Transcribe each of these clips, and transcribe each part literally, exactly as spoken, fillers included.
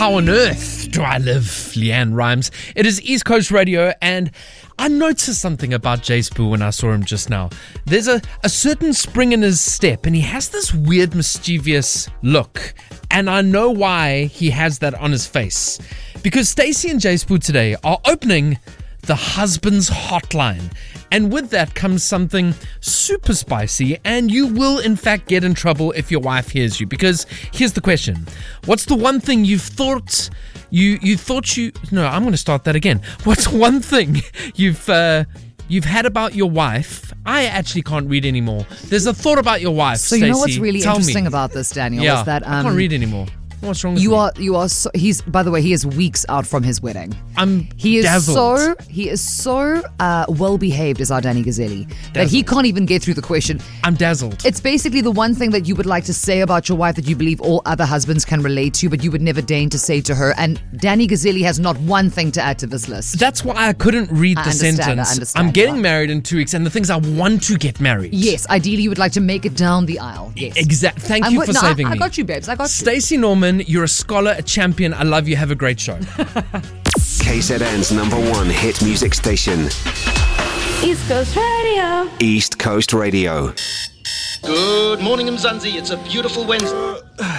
How on earth do I live? Leanne Rhymes. It is East Coast Radio, and I noticed something about Jay Spoo when I saw him just now. There's a, a certain spring in his step, and he has this weird, mischievous look. And I know why he has that on his face. Because Stacey and Jay Spoo today are opening the husband's hotline. And with that comes something super spicy, and you will in fact get in trouble if your wife hears you. Because here's the question. What's the one thing you've thought you you thought you no, I'm going to start that again. What's one thing you've uh, you've had about your wife? I actually can't read anymore. There's a thought about your wife, So Stacey. you know what's really Tell interesting me. about this, Daniel, Yeah, is that um, I can't read anymore. What's wrong with you me? are you are so, he's by the way he is weeks out from his wedding. I'm He is dazzled. so he is so uh, well behaved as our Danny Gazzelli that he Dazzled. can't even get through the question. I'm dazzled. It's basically the one thing that you would like to say about your wife that you believe all other husbands can relate to, but you would never deign to say to her. And Danny Gazzelli has not one thing to add to this list. That's why I couldn't read I the understand, I sentence. understand, I'm getting yeah. married in two weeks, and the things I want to get married. Yes, ideally you would like to make it down the aisle. Yes, Exact. Thank I'm you with- for no, I- saving I, me. got you, babes. I got you. Stacey Norman, you're a scholar, a champion. I love you. Have a great show. K Z N's number one hit music station, East Coast Radio. East Coast Radio. Good morning, Mzansi. It's a beautiful Wednesday.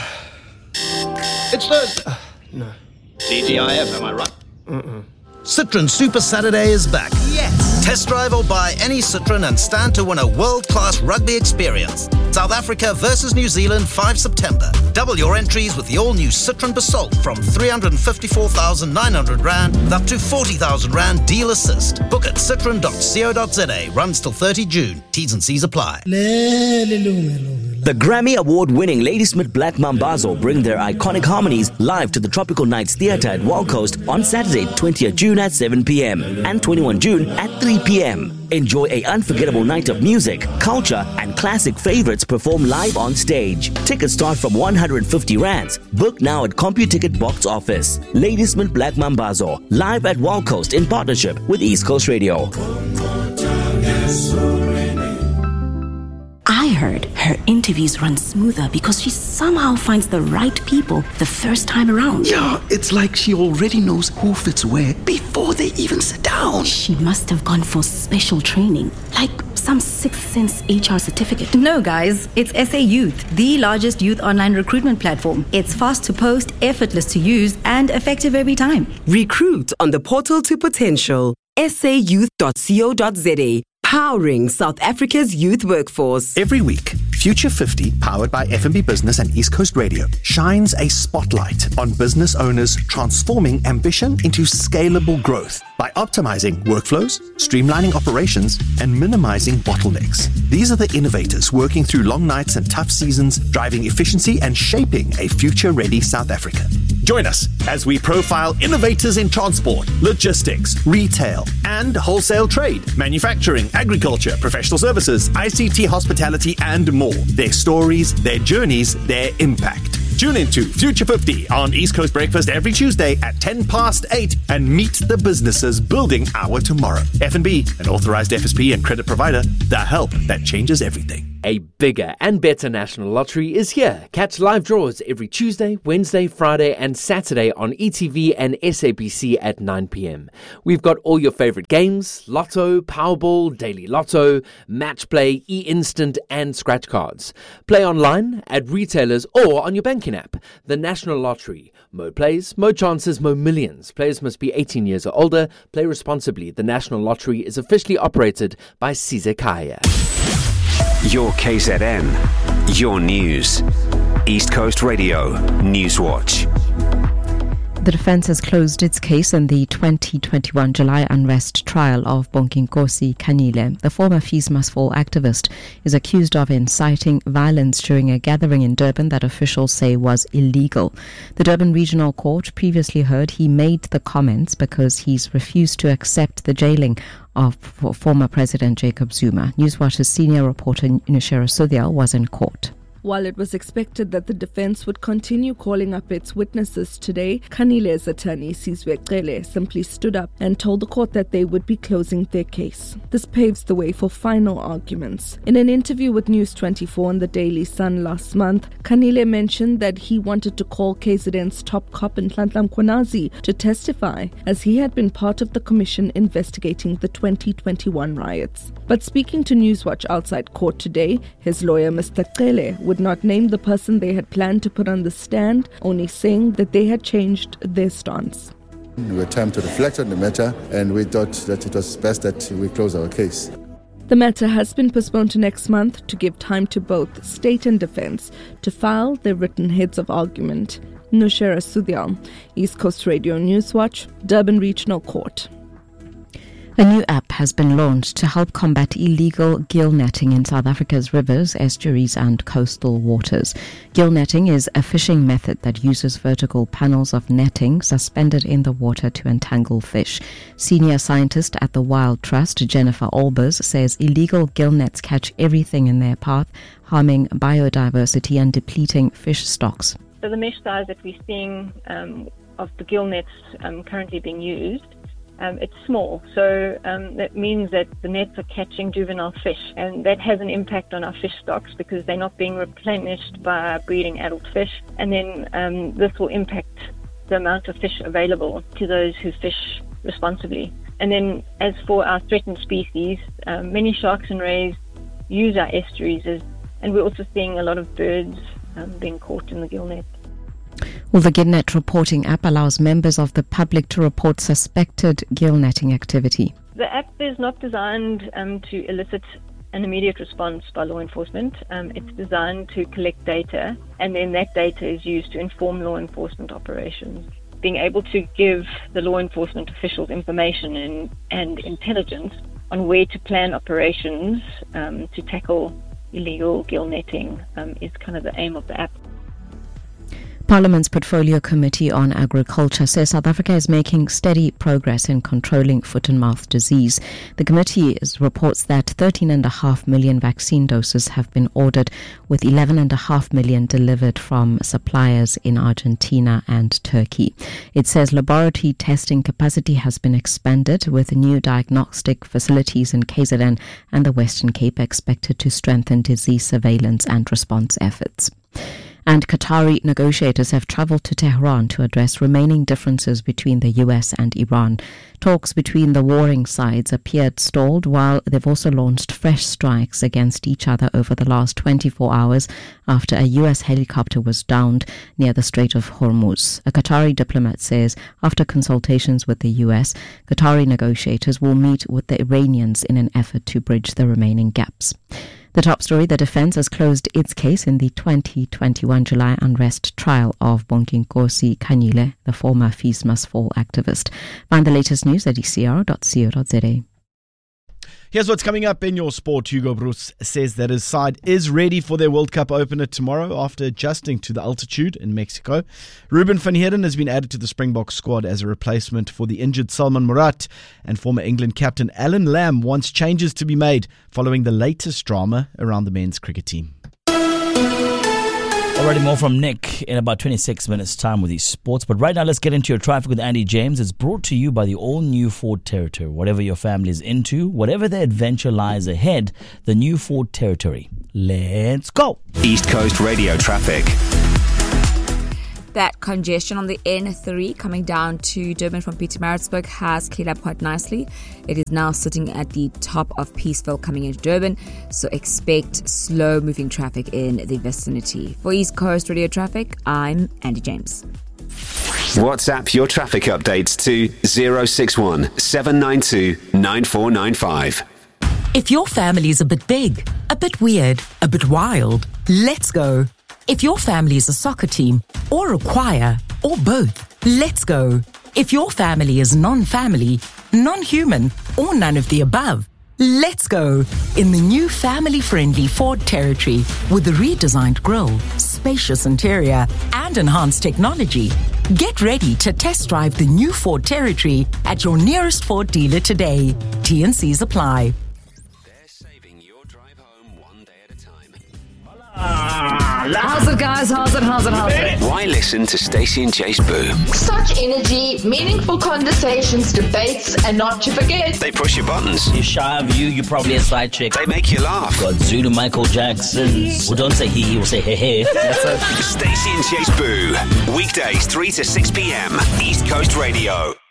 It's Thursday. Uh, no. T G I F, am I right? Mm-mm. Citroen Super Saturday is back. Yes! Test drive or buy any Citroen and stand to win a world-class rugby experience. South Africa versus New Zealand, the fifth of September. Double your entries with the all-new Citroen Basalt from three hundred fifty-four thousand nine hundred rand with up to forty thousand rand deal assist. Book at citroen dot co dot za. Runs till thirtieth of June. T's and C's apply. The Grammy Award-winning Ladysmith Black Mambazo bring their iconic harmonies live to the Tropical Nights Theatre at Wall Coast on Saturday, twentieth of June at seven p.m. and twenty-first of June at three p.m. Enjoy a unforgettable night of music, culture, and classic favorites performed live on stage. Tickets start from one hundred fifty rands. Book now at CompuTicket box office. Ladysmith Black Mambazo, live at Wall Coast in partnership with East Coast Radio. I heard her interviews run smoother because she somehow finds the right people the first time around. Yeah, it's like she already knows who fits where before they even sit down. She must have gone for special training, like some Sixth Sense H R certificate. No, guys, it's S A Youth, the largest youth online recruitment platform. It's fast to post, effortless to use, and effective every time. Recruit on the portal to potential. S A youth dot co dot za. Powering South Africa's youth workforce. Every week, Future fifty, powered by F and B Business and East Coast Radio, shines a spotlight on business owners transforming ambition into scalable growth by optimizing workflows, streamlining operations, and minimizing bottlenecks. These are the innovators working through long nights and tough seasons, driving efficiency and shaping a future-ready South Africa. Join us as we profile innovators in transport, logistics, retail, and wholesale trade, manufacturing, agriculture, professional services, I C T, hospitality, and more. Their stories, their journeys, their impact. Tune into Future fifty on East Coast Breakfast every Tuesday at ten past eight and meet the businesses building our tomorrow. F and B, an authorized F S P and credit provider, the help that changes everything. A bigger and better national lottery is here. Catch live draws every Tuesday, Wednesday, Friday and Saturday on E T V and S A B C at nine p.m. We've got all your favorite games, Lotto, Powerball, Daily Lotto, Match Play, E-Instant and Scratch Cards. Play online, at retailers or on your banking app. The National Lottery. Mo plays, mo chances, mo millions. Players must be eighteen years or older. Play responsibly. The National Lottery is officially operated by Caesar Kaya. Your K Z N, your news. East Coast Radio, Newswatch. The defense has closed its case in the twenty twenty-one July unrest trial of Bonginkosi Kanile. The former Fees Must Fall activist is accused of inciting violence during a gathering in Durban that officials say was illegal. The Durban Regional Court previously heard he made the comments because he's refused to accept the jailing of former President Jacob Zuma. Newswatch's senior reporter Nushira Sudhyal was in court. While it was expected that the defense would continue calling up its witnesses today, Khanile's attorney, Sizwe Cele, simply stood up and told the court that they would be closing their case. This paves the way for final arguments. In an interview with News twenty-four and the Daily Sun last month, Khanile mentioned that he wanted to call K Z N's top cop Nhlanhla Mkhwanazi to testify, as he had been part of the commission investigating the twenty twenty-one riots. But speaking to Newswatch outside court today, his lawyer Mister Cele would not name the person they had planned to put on the stand, only saying that they had changed their stance. We had time to reflect on the matter, and we thought that it was best that we close our case. The matter has been postponed to next month to give time to both state and defense to file their written heads of argument. Nushera Sudyal, East Coast Radio Newswatch, Durban Regional Court. A new app has been launched to help combat illegal gill netting in South Africa's rivers, estuaries and coastal waters. Gill netting is a fishing method that uses vertical panels of netting suspended in the water to entangle fish. Senior scientist at the Wild Trust, Jennifer Olbers, says illegal gill nets catch everything in their path, harming biodiversity and depleting fish stocks. So the mesh size that we're seeing um, of the gill nets um, currently being used, Um, it's small, so um, that means that the nets are catching juvenile fish, and that has an impact on our fish stocks because they're not being replenished by breeding adult fish, and then um, this will impact the amount of fish available to those who fish responsibly. And then as for our threatened species, um, many sharks and rays use our estuaries, as, and we're also seeing a lot of birds um, being caught in the gill net. Well, the GillNet reporting app allows members of the public to report suspected gill netting activity. The app is not designed um, to elicit an immediate response by law enforcement. Um, it's designed to collect data, and then that data is used to inform law enforcement operations. Being able to give the law enforcement officials information and, and intelligence on where to plan operations um, to tackle illegal gill netting um, is kind of the aim of the app. Parliament's Portfolio Committee on Agriculture says South Africa is making steady progress in controlling foot and mouth disease. The committee reports that thirteen point five million vaccine doses have been ordered, with eleven point five million delivered from suppliers in Argentina and Turkey. It says laboratory testing capacity has been expanded, with new diagnostic facilities in K Z N and the Western Cape expected to strengthen disease surveillance and response efforts. And Qatari negotiators have travelled to Tehran to address remaining differences between the U S and Iran. Talks between the warring sides appeared stalled, while they've also launched fresh strikes against each other over the last twenty-four hours after a U S helicopter was downed near the Strait of Hormuz. A Qatari diplomat says after consultations with the U S, Qatari negotiators will meet with the Iranians in an effort to bridge the remaining gaps. The top story, the defense has closed its case in the twenty twenty-one July unrest trial of Bonginkosi Khanyile, the former Fees Must Fall activist. Find the latest news at e c r dot co dot z a. Here's what's coming up in your sport. Hugo Broos says that his side is ready for their World Cup opener tomorrow after adjusting to the altitude in Mexico. Ruben van Heerden has been added to the Springbok squad as a replacement for the injured Salman Murat, and former England captain Alan Lamb wants changes to be made following the latest drama around the men's cricket team. Already more from Nick in about twenty-six minutes time with these sports. But right now, let's get into your traffic with Andy James. It's brought to you by the all-new Ford Territory. Whatever your family is into, whatever their adventure lies ahead, the new Ford Territory. Let's go. East Coast Radio traffic. That congestion on the N three coming down to Durban from Pietermaritzburg has cleared up quite nicely. It is now sitting at the top of Peaceville coming into Durban, so expect slow moving traffic in the vicinity. For East Coast Radio Traffic, I'm Andy James. WhatsApp your traffic updates to zero six one seven nine two nine four nine five. If your family is a bit big, a bit weird, a bit wild, let's go. If your family is a soccer team, or a choir, or both, let's go. If your family is non-family, non-human, or none of the above, let's go. In the new family-friendly Ford Territory with the redesigned grille, spacious interior, and enhanced technology. Get ready to test drive the new Ford Territory at your nearest Ford dealer today. T and C's apply. They're saving your drive home one day at a time. How's it, guys? How's it? How's it? How's it? Why listen to Stacey and Jace Boo? Such energy, meaningful conversations, debates, and not to forget. They push your buttons. You're shy of you, you're probably a side chick. They make you laugh. Got Zulu Michael Jackson. Well, don't say he, we'll say hey hey. That's it. Stacey and Jace Boo. Weekdays three to six p.m. East Coast Radio.